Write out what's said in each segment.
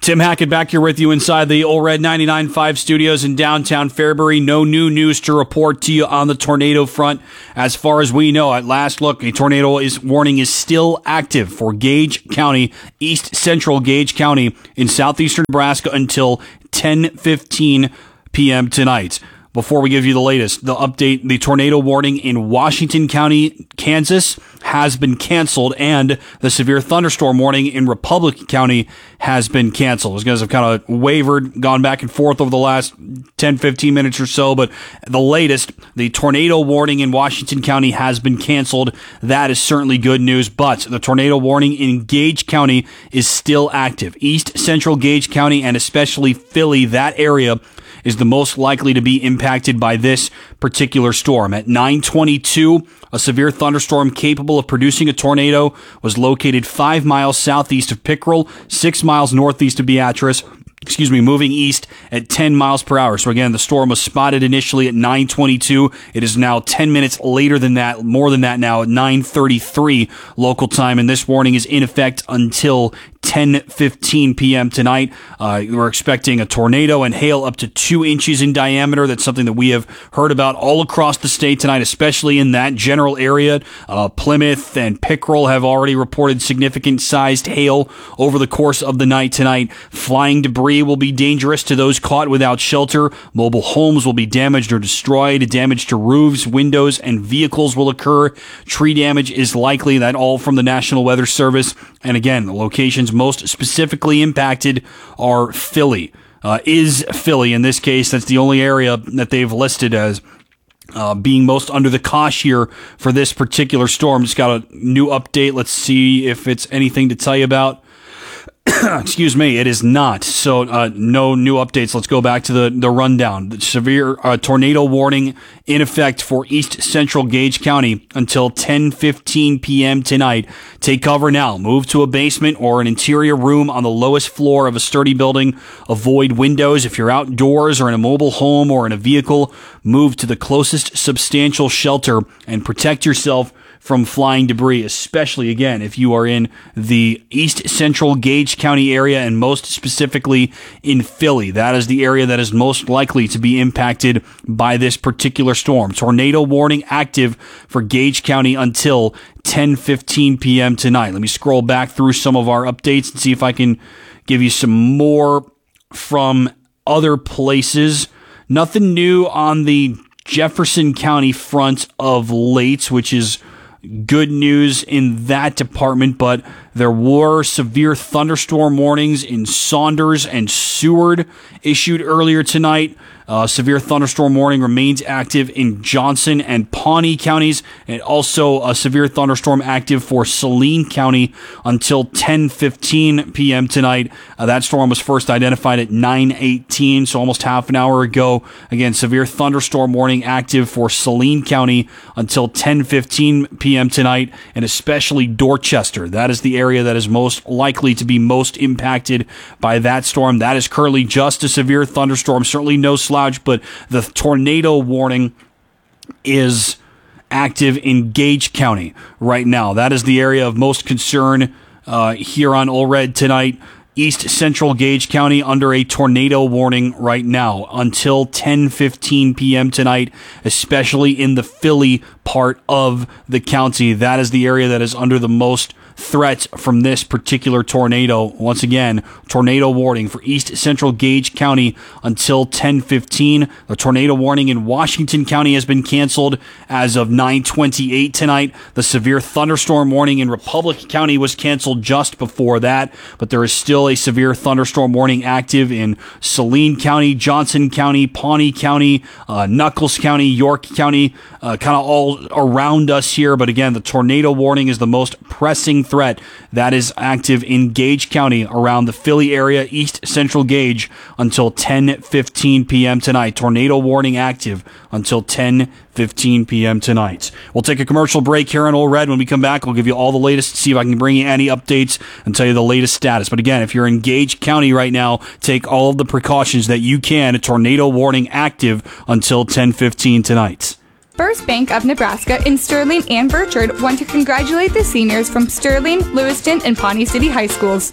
Tim Hackett back here with you inside the Ole Red 99.5 studios in downtown Fairbury. No new news to report to you on the tornado front. As far as we know, at last look, a tornado warning is still active for Gage County, east central Gage County in southeastern Nebraska until 10:15 p.m. tonight. Before we give you the latest, the update, the tornado warning in Washington County, Kansas has been canceled, and the severe thunderstorm warning in Republic County has been canceled. Those guys have kind of wavered, gone back and forth over the last 10, 15 minutes or so, but the latest, the tornado warning in Washington County has been canceled. That is certainly good news, but the tornado warning in Gage County is still active. East Central Gage County and especially Philly, that area is the most likely to be impacted by this particular storm. At 9:22, a severe thunderstorm capable of producing a tornado was located 5 miles southeast of Pickrell, 6 miles northeast of Beatrice, moving east at 10 miles per hour. So again, the storm was spotted initially at 9:22. It is now 10 minutes later than that, more than that now, at 9:33 local time, and this warning is in effect until 10:15 p.m. tonight. We're expecting a tornado and hail up to 2 inches in diameter. That's something that we have heard about all across the state tonight, especially in that general area. Plymouth and Pickrell have already reported significant sized hail over the course of the night tonight. Flying debris will be dangerous to those caught without shelter. Mobile homes will be damaged or destroyed. Damage to roofs, windows, and vehicles will occur. Tree damage is likely. That all from the National Weather Service. And again, the locations most specifically impacted are Philly. Is Philly in this case? That's the only area that they've listed as being most under the cosh here for this particular storm. Just got a new update. Let's see if it's anything to tell you about. Excuse me, it is not. So no new updates. Let's go back to the rundown. The severe tornado warning in effect for east central Gage County until 10:15 p.m. tonight. Take cover now. Move to a basement or an interior room on the lowest floor of a sturdy building. Avoid windows. If you're outdoors or in a mobile home or in a vehicle, move to the closest substantial shelter and protect yourself from flying debris, especially, again, if you are in the east central Gage County area and most specifically in Philly. That is the area that is most likely to be impacted by this particular storm. Tornado warning active for Gage County until 10:15 p.m. tonight. Let me scroll back through some of our updates and see if I can give you some more from other places. Nothing new on the Jefferson County front of late, which is good news in that department, but there were severe thunderstorm warnings in Saunders and Seward issued earlier tonight. Severe thunderstorm warning remains active in Johnson and Pawnee counties, and also a severe thunderstorm active for Saline County until 10:15 p.m. tonight. That storm was first identified at 9:18, so almost half an hour ago. Again, severe thunderstorm warning active for Saline County until 10:15 p.m. tonight, and especially Dorchester. That is the area that is most likely to be most impacted by that storm. That is currently just a severe thunderstorm, certainly no slouch, but the tornado warning is active in Gage County right now. That is the area of most concern here on Ole Red tonight. East Central Gage County under a tornado warning right now until 10:15 p.m. tonight, especially in the Philly part of the county. That is the area that is under the most threat from this particular tornado. Once again, tornado warning for East Central Gage County until 10:15. The tornado warning in Washington County has been canceled as of 9:28 tonight. The severe thunderstorm warning in Republic County was canceled just before that, but there is still a severe thunderstorm warning active in Saline County, Johnson County, Pawnee County, Nuckolls County, York County, kind of all around us here. But again, the tornado warning is the most pressing threat that is active in Gage County around the Philly area, East Central Gage, until 10:15 p.m. tonight. Tornado warning active until 10:15 p.m. tonight. We'll take a commercial break here on Ole Red. When we come back, we'll give you all the latest, see if I can bring you any updates and tell you the latest status. But again, if you're in Gage County right now, take all of the precautions that you can. A tornado warning active until 10:15 tonight. First Bank of Nebraska in Sterling and Burchard want to congratulate the seniors from Sterling, Lewiston, and Pawnee City High Schools.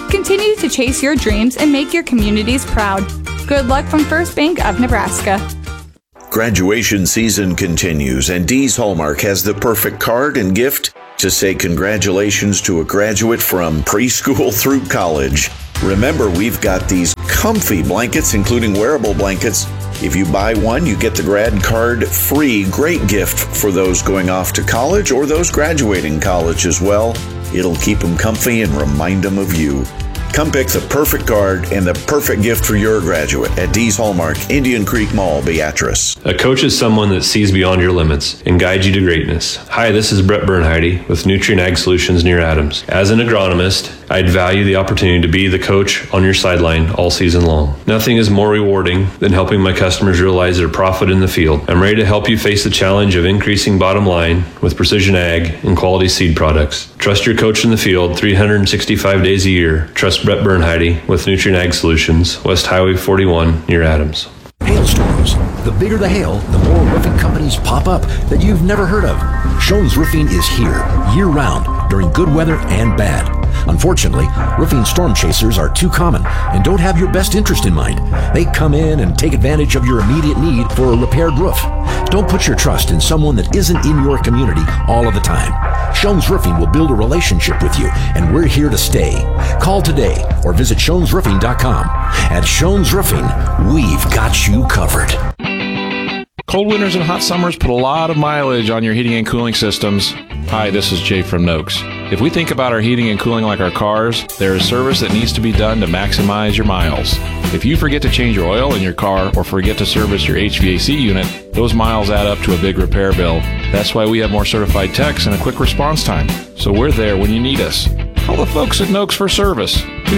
Continue to chase your dreams and make your communities proud. Good luck from First Bank of Nebraska. Graduation season continues, and Dee's Hallmark has the perfect card and gift to say congratulations to a graduate from preschool through college. Remember, we've got these comfy blankets, including wearable blankets. If you buy one, you get the grad card free. Great gift for those going off to college or those graduating college as well. It'll keep them comfy and remind them of you. Come pick the perfect card and the perfect gift for your graduate at Dee's Hallmark, Indian Creek Mall, Beatrice. A coach is someone that sees beyond your limits and guides you to greatness. Hi, this is Brett Bernheide with Nutrien Ag Solutions near Adams. As an agronomist, I'd value the opportunity to be the coach on your sideline all season long. Nothing is more rewarding than helping my customers realize their profit in the field. I'm ready to help you face the challenge of increasing bottom line with precision ag and quality seed products. Trust your coach in the field 365 days a year. Trust Brett Bernheide with Nutrien Ag Solutions, West Highway 41 near Adams. Hailstorms. The bigger the hail, the more roofing companies pop up that you've never heard of. Schoen's Roofing is here year-round during good weather and bad. Unfortunately, roofing storm chasers are too common and don't have your best interest in mind. They come in and take advantage of your immediate need for a repaired roof. Don't put your trust in someone that isn't in your community all of the time. Schoen's Roofing will build a relationship with you, and we're here to stay. Call today or visit SchoensRoofing.com. At Schoen's Roofing, we've got you covered. Cold winters and hot summers put a lot of mileage on your heating and cooling systems. Hi, this is Jay from Noakes. If we think about our heating and cooling like our cars, there is service that needs to be done to maximize your miles. If you forget to change your oil in your car or forget to service your HVAC unit, those miles add up to a big repair bill. That's why we have more certified techs and a quick response time. So we're there when you need us. Call the folks at Noakes for service,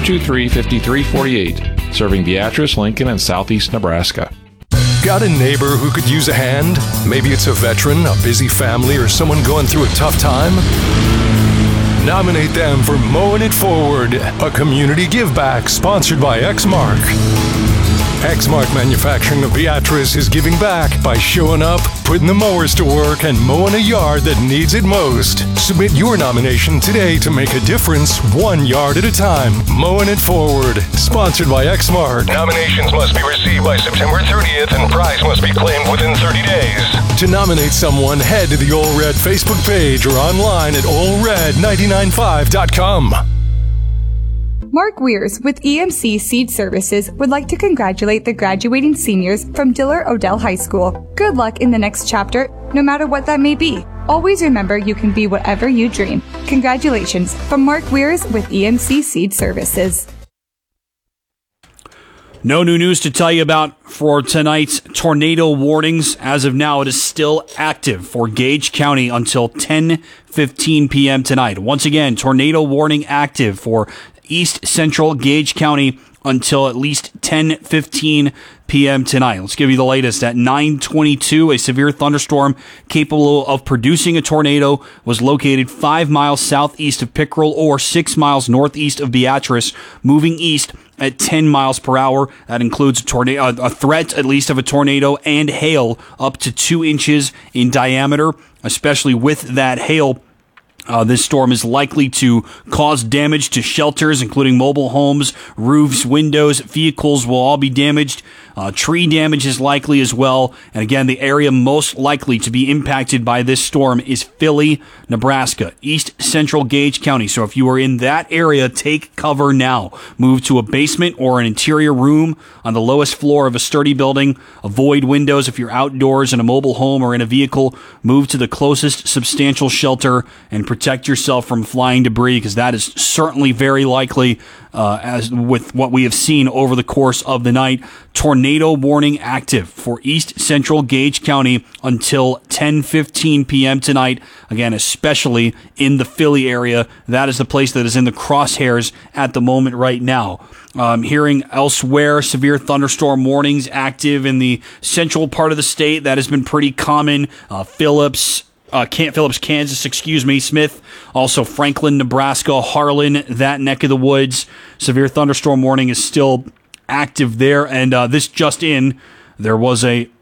223-5348, serving Beatrice, Lincoln, and southeast Nebraska. Got a neighbor who could use a hand? Maybe it's a veteran, a busy family, or someone going through a tough time? Nominate them for Mowing It Forward, a community give-back sponsored by Exmark. Exmark Manufacturing of Beatrice is giving back by showing up, putting the mowers to work, and mowing a yard that needs it most. Submit your nomination today to make a difference, 1 yard at a time. Mowing It Forward, sponsored by Exmark. Nominations must be received by September 30th, and prize must be claimed within 30 days. To nominate someone, head to the Ole Red Facebook page or online at olered995.com. Mark Weirs with EMC Seed Services would like to congratulate the graduating seniors from Diller Odell High School. Good luck in the next chapter, no matter what that may be. Always remember you can be whatever you dream. Congratulations from Mark Weirs with EMC Seed Services. No new news to tell you about for tonight's tornado warnings. As of now, it is still active for Gage County until 10:15 p.m. tonight. Once again, tornado warning active for East Central Gage County until at least 10:15 p.m. tonight. Let's give you the latest. At 9:22, a severe thunderstorm capable of producing a tornado was located 5 miles southeast of Pickerel or 6 miles northeast of Beatrice, moving east at 10 miles per hour. That includes a threat, at least, of a tornado and hail up to 2 inches in diameter, especially with that hail. This storm is likely to cause damage to shelters, including mobile homes, roofs, windows, vehicles will all be damaged. Tree damage is likely as well. And again, the area most likely to be impacted by this storm is Philly, Nebraska, East Central Gage County. So if you are in that area, take cover now. Move to a basement or an interior room on the lowest floor of a sturdy building. Avoid windows if you're outdoors in a mobile home or in a vehicle. Move to the closest substantial shelter and protect yourself from flying debris, because that is certainly very likely, as with what we have seen over the course of the night. Tornado warning active for East Central Gage County until 10:15 p.m. tonight. Again, especially in the Philly area. That is the place that is in the crosshairs at the moment right now. Hearing elsewhere, severe thunderstorm warnings active in the central part of the state. That has been pretty common. Phillips, Kansas, Smith, also Franklin, Nebraska, Harlan, that neck of the woods. Severe thunderstorm warning is still active there. And this just in, there was a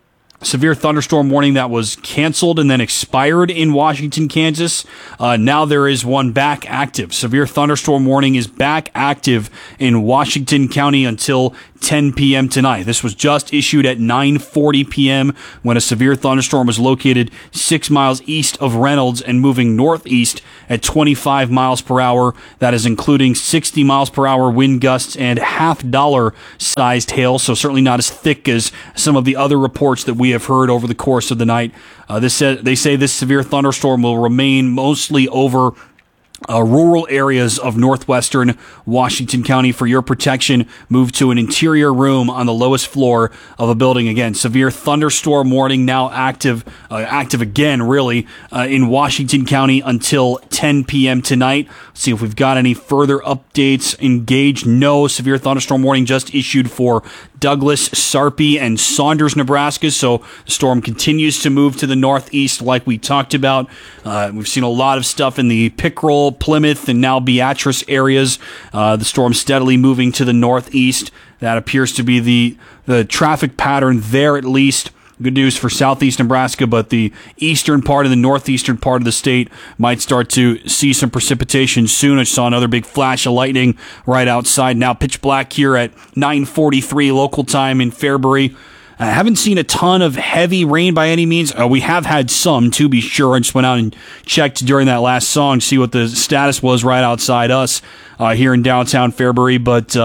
severe thunderstorm warning that was canceled and then expired in Washington, Kansas. Now there is one back active. Severe thunderstorm warning is back active in Washington County until 10 p.m. tonight. This was just issued at 9:40 p.m. when a severe thunderstorm was located 6 miles east of Reynolds and moving northeast at 25 miles per hour. That is including 60 miles per hour wind gusts and $half sized hail, so certainly not as thick as some of the other reports that we have heard over the course of the night. They say this severe thunderstorm will remain mostly over rural areas of northwestern Washington County. For your protection, move to an interior room on the lowest floor of a building. Again, severe thunderstorm warning now active again, really, in Washington County until 10 p.m. tonight. Let's see if we've got any further updates. Engaged, no. Severe thunderstorm warning just issued for Douglas, Sarpy, and Saunders, Nebraska. So the storm continues to move to the northeast like we talked about. We've seen a lot of stuff in the Pickerel, Plymouth, and now Beatrice areas. The storm steadily moving to the northeast. That appears to be the traffic pattern there, at least. Good news for southeast Nebraska, but the eastern part and the northeastern part of the state might start to see some precipitation soon. I saw another big flash of lightning right outside. Now pitch black here at 9:43 local time in Fairbury. I haven't seen a ton of heavy rain by any means. We have had some, to be sure. I just went out and checked during that last song to see what the status was right outside us here in downtown Fairbury, but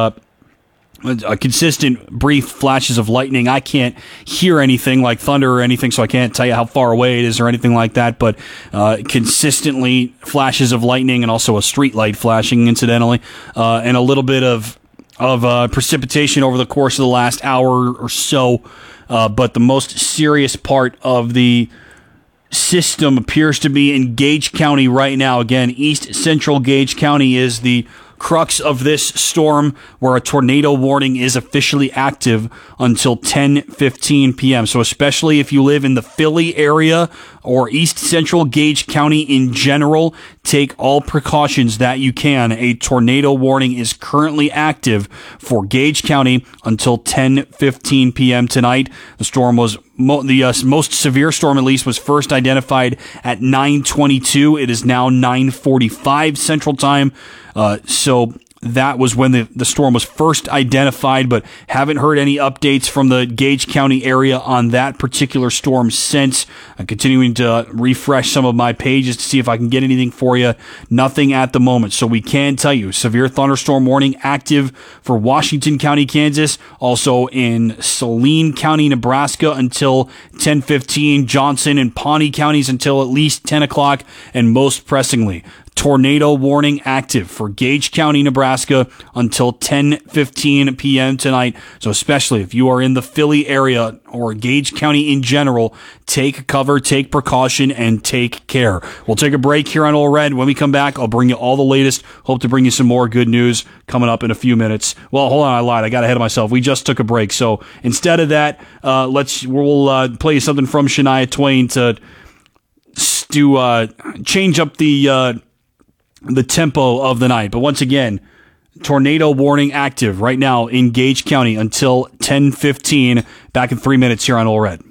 consistent brief flashes of lightning. I can't hear anything like thunder or anything, so I can't tell you how far away it is or anything like that, but consistently flashes of lightning and also a street light flashing, incidentally, and a little bit of precipitation over the course of the last hour or so. But the most serious part of the system appears to be in Gage County right now. Again, east central Gage County is the crux of this storm, where a tornado warning is officially active until 10:15 p.m. So especially if you live in the Philly area or east central Gage County in general, take all precautions that you can. A tornado warning is currently active for Gage County until 10:15 p.m. tonight. The storm was the most severe storm, at least, was first identified at 9:22. It is now 9:45 Central Time. So that was when the storm was first identified, but haven't heard any updates from the Gage County area on that particular storm since. I'm continuing to refresh some of my pages to see if I can get anything for you. Nothing at the moment. So we can tell you, severe thunderstorm warning active for Washington County, Kansas, also in Saline County, Nebraska until 10:15, Johnson and Pawnee counties until at least 10 o'clock, and most pressingly, tornado warning active for Gage County, Nebraska until 10:15 p.m. tonight. So especially if you are in the Philly area or Gage County in general, take cover, take precaution, and take care. We'll take a break here on Ole Red. When we come back, I'll bring you all the latest. Hope to bring you some more good news coming up in a few minutes. Well, hold on, I lied. I got ahead of myself. We just took a break. So instead of that, we'll play you something from Shania Twain to change up the tempo of the night. But once again, tornado warning active right now in Gage County until 10:15. Back in 3 minutes here on Ole Red.